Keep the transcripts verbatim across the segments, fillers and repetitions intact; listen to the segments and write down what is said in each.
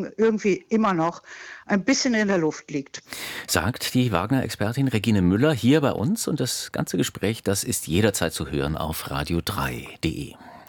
Entscheidung irgendwie immer noch ein bisschen in der Luft liegt. Sagt die Wagner-Expertin Regine Müller hier bei uns. Und das ganze Gespräch, das ist jederzeit zu hören auf radio drei punkt de.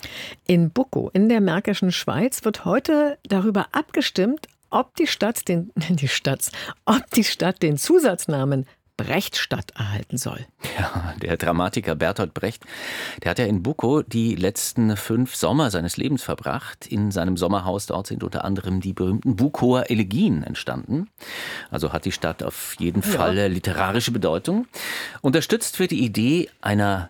In Buckow in der Märkischen Schweiz wird heute darüber abgestimmt, ob die Stadt den, die Stadt, ob die Stadt den Zusatznamen Brechtstadt erhalten soll. Ja, der Dramatiker Bertolt Brecht, der hat ja in Buckow die letzten fünf Sommer seines Lebens verbracht. In seinem Sommerhaus dort sind unter anderem die berühmten Buckower Elegien entstanden. Also hat die Stadt auf jeden ja. Fall literarische Bedeutung. Unterstützt wird die Idee einer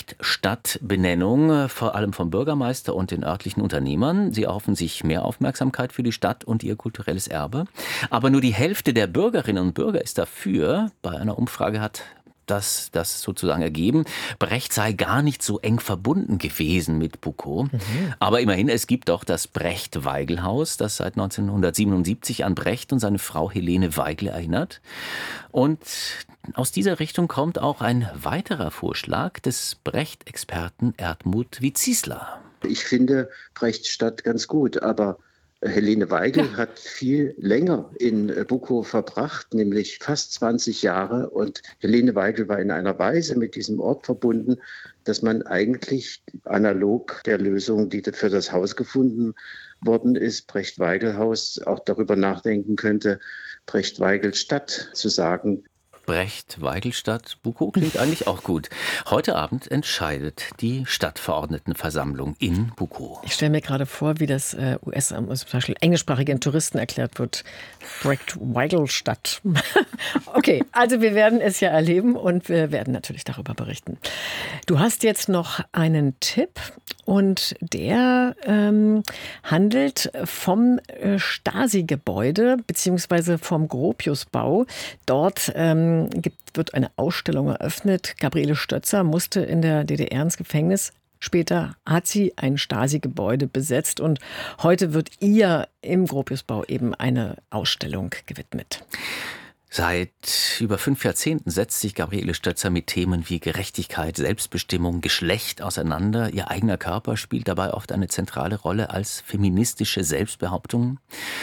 Brechtstadt-Benennung, vor allem vom Bürgermeister und den örtlichen Unternehmern. Sie erhoffen sich mehr Aufmerksamkeit für die Stadt und ihr kulturelles Erbe. Aber nur die Hälfte der Bürgerinnen und Bürger ist dafür. Bei einer Umfrage hat das, das sozusagen ergeben. Brecht sei gar nicht so eng verbunden gewesen mit Buckow. Mhm. Aber immerhin, es gibt doch das Brecht-Weigel-Haus, das seit neunzehnhundertsiebenundsiebzig an Brecht und seine Frau Helene Weigel erinnert. Und aus dieser Richtung kommt auch ein weiterer Vorschlag des Brecht-Experten Erdmut Witzisler. Ich finde Brechtstadt ganz gut, aber Helene Weigel ja. hat viel länger in Buckow verbracht, nämlich fast zwanzig Jahre. Und Helene Weigel war in einer Weise mit diesem Ort verbunden, dass man eigentlich analog der Lösung, die für das Haus gefunden worden ist, Brecht-Weigel-Haus, auch darüber nachdenken könnte, Brecht-Weigel-Stadt zu sagen. Brecht-Weigel-Stadt, Buckow klingt eigentlich auch gut. Heute Abend entscheidet die Stadtverordnetenversammlung in Buckow. Ich stelle mir gerade vor, wie das äh, U S, zum Beispiel englischsprachigen Touristen erklärt wird. Brecht-Weigel-Stadt. Okay, also wir werden es ja erleben und wir werden natürlich darüber berichten. Du hast jetzt noch einen Tipp und der ähm, handelt vom äh, Stasi-Gebäude beziehungsweise vom Gropiusbau. Dort ähm, Gibt, wird eine Ausstellung eröffnet. Gabriele Stötzer musste in der D D R ins Gefängnis. Später hat sie ein Stasi-Gebäude besetzt und heute wird ihr im Gropiusbau eben eine Ausstellung gewidmet. Seit über fünf Jahrzehnten setzt sich Gabriele Stötzer mit Themen wie Gerechtigkeit, Selbstbestimmung, Geschlecht auseinander. Ihr eigener Körper spielt dabei oft eine zentrale Rolle als feministische Selbstbehauptung.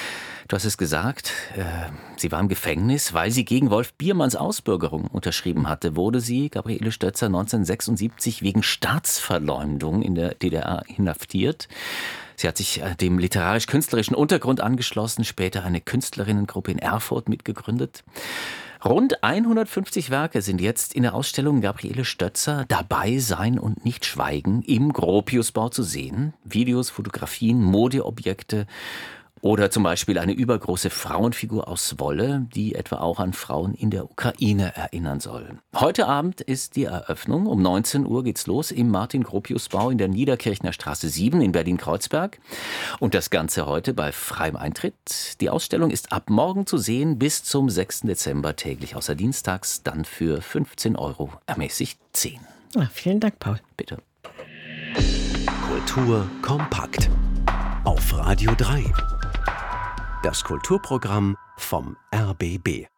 Du hast es gesagt, äh, sie war im Gefängnis, weil sie gegen Wolf Biermanns Ausbürgerung unterschrieben hatte, wurde sie, Gabriele Stötzer, neunzehnhundertsechsundsiebzig wegen Staatsverleumdung in der D D R inhaftiert. Sie hat sich dem literarisch-künstlerischen Untergrund angeschlossen, später eine Künstlerinnengruppe in Erfurt mitgegründet. Rund hundertfünfzig Werke sind jetzt in der Ausstellung Gabriele Stötzer Dabei sein und nicht schweigen im Gropiusbau zu sehen. Videos, Fotografien, Modeobjekte oder zum Beispiel eine übergroße Frauenfigur aus Wolle, die etwa auch an Frauen in der Ukraine erinnern soll. Heute Abend ist die Eröffnung. Um neunzehn Uhr geht's los im Martin-Gropius-Bau in der Niederkirchner Straße sieben in Berlin-Kreuzberg. Und das Ganze heute bei freiem Eintritt. Die Ausstellung ist ab morgen zu sehen bis zum sechsten Dezember täglich, außer dienstags, dann für fünfzehn Euro, ermäßigt zehn. Ah, vielen Dank, Paul. Bitte. Kultur kompakt auf Radio drei. Das Kulturprogramm vom R B B.